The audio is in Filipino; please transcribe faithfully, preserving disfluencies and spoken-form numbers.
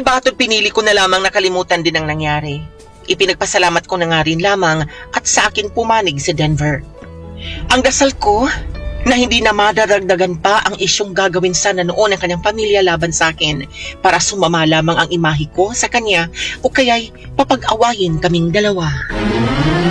Batot pinili ko na lamang nakalimutan din ang nangyari. Ipinagpasalamat ko na nga rin lamang at sa akin pumanig si Denver. Ang dasal ko na hindi na madaragdagan pa ang isyong gagawin sana noon ng kanyang pamilya laban sa akin para sumama lamang ang imahe ko sa kanya o kaya'y papag-awayin kaming dalawa.